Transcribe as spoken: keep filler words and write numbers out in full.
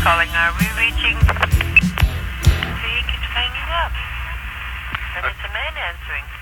calling. Are we reaching? See, he keeps hanging up. And it's a man answering.